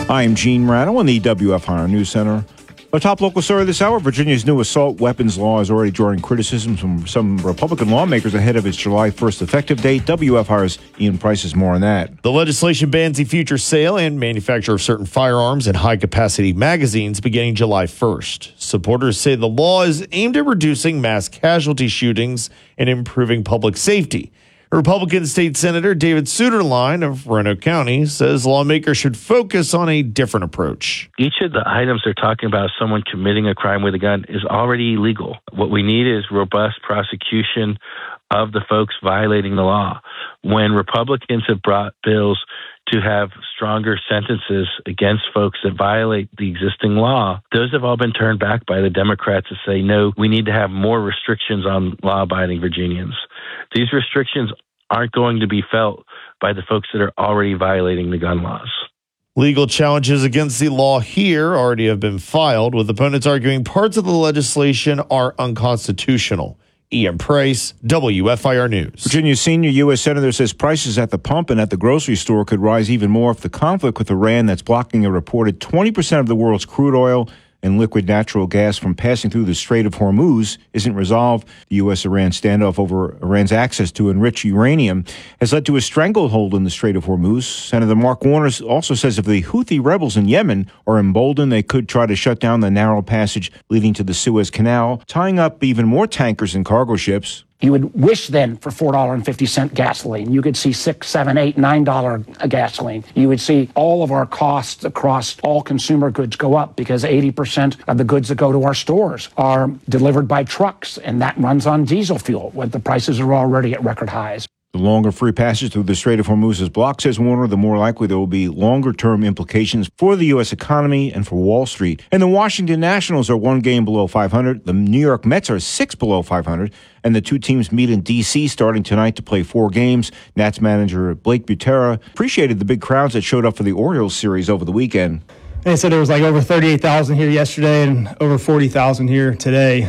I am Gene Rano in the WFIR News Center. A top local story this hour, Virginia's new assault weapons law is already drawing criticism from some Republican lawmakers ahead of its July 1st effective date. WFIR's Ian Price has more on that. The legislation bans the future sale and manufacture of certain firearms and high-capacity magazines beginning July 1st. Supporters say the law is aimed at reducing mass casualty shootings and improving public safety. Republican State Senator David Suetterlein of Roanoke County says lawmakers should focus on a different approach. Each of the items they're talking about, someone committing a crime with a gun, is already illegal. What we need is robust prosecution of the folks violating the law. When Republicans have brought bills to have stronger sentences against folks that violate the existing law, those have all been turned back by the Democrats to say, no, we need to have more restrictions on law-abiding Virginians. These restrictions aren't going to be felt by the folks that are already violating the gun laws. Legal challenges against the law here already have been filed, with opponents arguing parts of the legislation are unconstitutional. Ian Price, WFIR News. Virginia's senior U.S. Senator says prices at the pump and at the grocery store could rise even more if the conflict with Iran that's blocking a reported 20% of the world's crude oil and liquid natural gas from passing through the Strait of Hormuz isn't resolved. The U.S.-Iran standoff over Iran's access to enriched uranium has led to a stranglehold in the Strait of Hormuz. Senator Mark Warner also says if the Houthi rebels in Yemen are emboldened, they could try to shut down the narrow passage leading to the Suez Canal, tying up even more tankers and cargo ships. You would wish then for $4.50 gasoline. You could see $6, $7, $8, $9 gasoline. You would see all of our costs across all consumer goods go up because 80% of the goods that go to our stores are delivered by trucks, and that runs on diesel fuel when the prices are already at record highs. The longer free passage through the Strait of Hormuz is blocked, says Warner, the more likely there will be longer-term implications for the U.S. economy and for Wall Street. And the Washington Nationals are one game below 500. The New York Mets are 6 below 500. And the two teams meet in D.C. starting tonight to play 4 games. Nats manager Blake Butera appreciated the big crowds that showed up for the Orioles series over the weekend. They said there was like over 38,000 here yesterday and over 40,000 here today.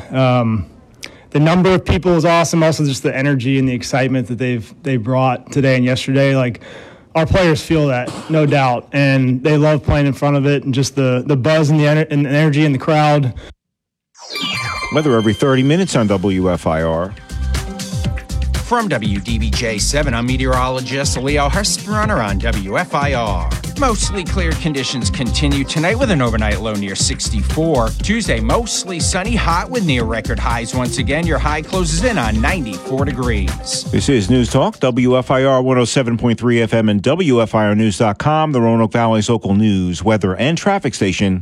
The number of people is awesome. Also, just the energy and the excitement that they brought today and yesterday. Like, our players feel that, no doubt, and they love playing in front of it. And just the buzz and the energy in the crowd. Weather every 30 minutes on WFIR. From WDBJ7, I'm meteorologist Leo Hurstrunner on WFIR. Mostly clear conditions continue tonight with an overnight low near 64. Tuesday, mostly sunny, hot with near record highs once again. Your high closes in on 94 degrees. This is News Talk, WFIR 107.3 FM and WFIRnews.com, the Roanoke Valley's local news, weather, and traffic station.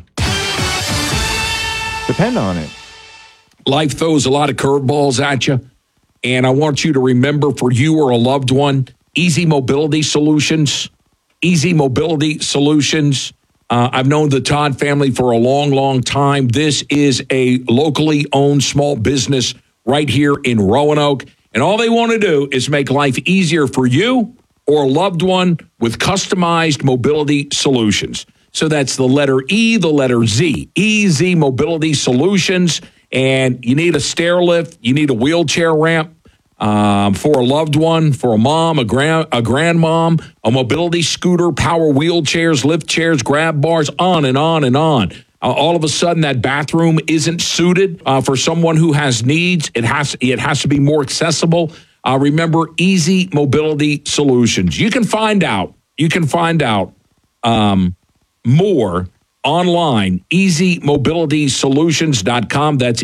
Depend on it. Life throws a lot of curveballs at you. And I want you to remember, for you or a loved one, Easy Mobility Solutions. Easy Mobility Solutions. I've known the Todd family for a long, long time. This is a locally owned small business right here in Roanoke. And all they want to do is make life easier for you or a loved one with customized mobility solutions. So that's the letter E, the letter Z. Easy Mobility Solutions. And you need a stair lift, you need a wheelchair ramp for a loved one, for a mom, a grandmom, a mobility scooter, power wheelchairs, lift chairs, grab bars, on and on and on. All of a sudden, that bathroom isn't suited for someone who has needs. It has to be more accessible. Remember, Easy Mobility Solutions. You can find out more online, easymobilitysolutions.com. That's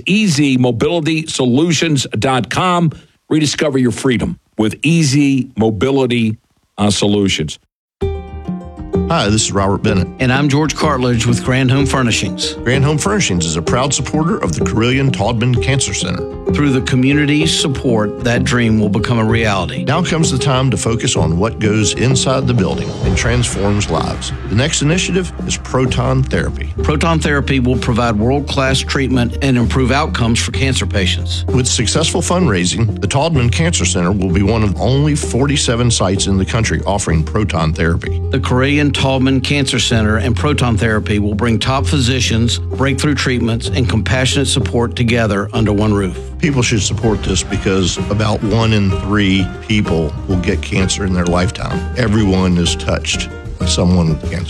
easymobilitysolutions.com. Rediscover your freedom with Easy Mobility Solutions. Hi, this is Robert Bennett. And I'm George Cartledge with Grand Home Furnishings. Grand Home Furnishings is a proud supporter of the Carilion-Taubman Cancer Center. Through the community's support, that dream will become a reality. Now comes the time to focus on what goes inside the building and transforms lives. The next initiative is proton therapy. Proton therapy will provide world-class treatment and improve outcomes for cancer patients. With successful fundraising, the Taubman Cancer Center will be one of only 47 sites in the country offering proton therapy. The Carilion-Taubman Cancer Center and proton therapy will bring top physicians, breakthrough treatments, and compassionate support together under one roof. People should support this because about 1 in 3 people will get cancer in their lifetime. Everyone is touched by someone with cancer.